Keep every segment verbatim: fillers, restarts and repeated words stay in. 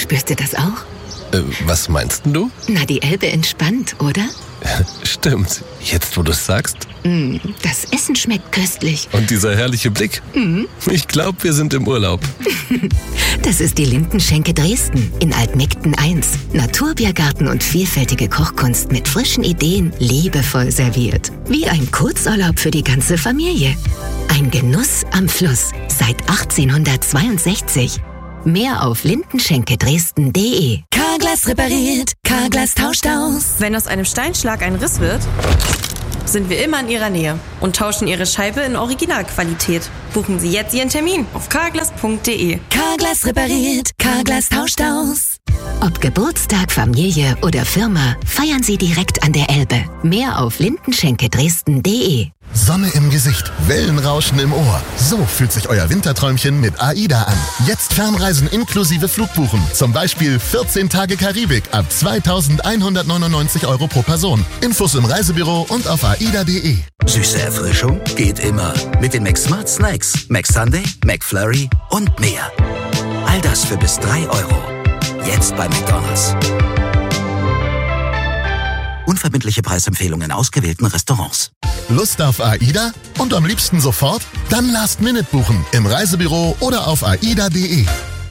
Spürst du das auch? Äh, was meinst du? Na, die Elbe entspannt, oder? Stimmt. Jetzt, wo du es sagst. Mm, das Essen schmeckt köstlich. Und dieser herrliche Blick. Mm. Ich glaube, wir sind im Urlaub. Das ist die Lindenschenke Dresden in Altmegden eins. Naturbiergarten und vielfältige Kochkunst mit frischen Ideen, liebevoll serviert. Wie ein Kurzurlaub für die ganze Familie. Ein Genuss am Fluss seit achtzehnhundertzweiundsechzig. Mehr auf lindenschenke dresden punkt de. Carglass repariert, Carglass tauscht aus. Wenn aus einem Steinschlag ein Riss wird, sind wir immer in Ihrer Nähe und tauschen Ihre Scheibe in Originalqualität. Buchen Sie jetzt Ihren Termin auf carglass punkt de. Carglass repariert, Carglass tauscht aus. Ob Geburtstag, Familie oder Firma, feiern Sie direkt an der Elbe. Mehr auf lindenschenke dresden punkt de. Sonne im Gesicht, Wellenrauschen im Ohr. So fühlt sich euer Winterträumchen mit AIDA an. Jetzt Fernreisen inklusive Flugbuchen. Zum Beispiel vierzehn Tage Karibik ab zweitausendeinhundertneunundneunzig Euro pro Person. Infos im Reisebüro und auf aida punkt de. Süße Erfrischung geht immer. Mit den McSmart Snacks, McSunday, McFlurry und mehr. All das für bis drei Euro. Jetzt bei McDonald's. Unverbindliche Preisempfehlungen in ausgewählten Restaurants. Lust auf AIDA? Und am liebsten sofort? Dann Last Minute buchen. Im Reisebüro oder auf aida punkt de.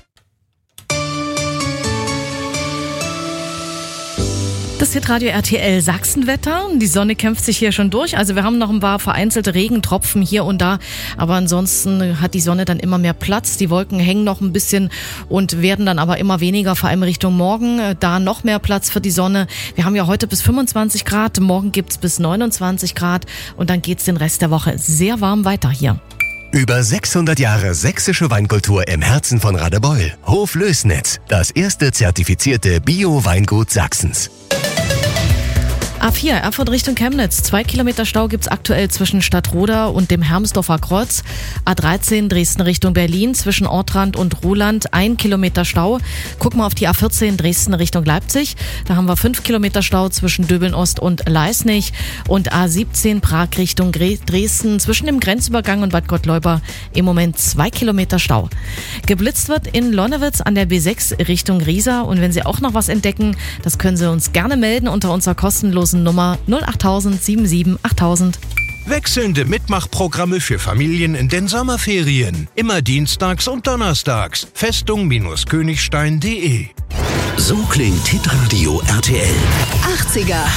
Das Hitradio R T L Sachsenwetter. Die Sonne kämpft sich hier schon durch. Also wir haben noch ein paar vereinzelte Regentropfen hier und da. Aber ansonsten hat die Sonne dann immer mehr Platz. Die Wolken hängen noch ein bisschen und werden dann aber immer weniger, vor allem Richtung Morgen. Da noch mehr Platz für die Sonne. Wir haben ja heute bis fünfundzwanzig Grad. Morgen gibt's bis neunundzwanzig Grad. Und dann geht's den Rest der Woche sehr warm weiter hier. Über sechshundert Jahre sächsische Weinkultur im Herzen von Radebeul. Hof Lößnitz, das erste zertifizierte Bio-Weingut Sachsens. A vier, Erfurt Richtung Chemnitz. Zwei Kilometer Stau gibt's aktuell zwischen Stadtroda und dem Hermsdorfer Kreuz. A dreizehn, Dresden Richtung Berlin, zwischen Ortrand und Ruhland. Ein Kilometer Stau. Guck mal auf die A vierzehn, Dresden Richtung Leipzig. Da haben wir fünf Kilometer Stau zwischen Döbeln-Ost und Leisnig. Und A siebzehn, Prag Richtung Dresden, zwischen dem Grenzübergang und Bad Gottleuba. Im Moment zwei Kilometer Stau. Geblitzt wird in Lonnewitz an der B sechs Richtung Riesa. Und wenn Sie auch noch was entdecken, das können Sie uns gerne melden unter unserer kostenlosen Nummer null acht null null sieben sieben achttausend. Wechselnde Mitmachprogramme für Familien in den Sommerferien. Immer dienstags und donnerstags. Festung-Königstein punkt de. So klingt Hitradio R T L. achtziger